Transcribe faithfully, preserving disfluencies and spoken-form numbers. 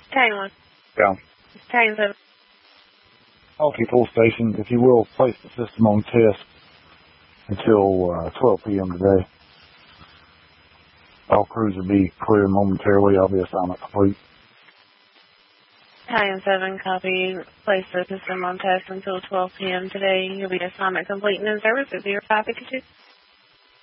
Italian one. Yeah. Italian seven. Okay, full station. If you will, place the system on test until uh, twelve p m today. All crews will be clear momentarily. I'll be assignment complete. Italian seven, copy. Place the system on test until twelve p m today. You'll be assignment complete and in service at zero five fifty-two.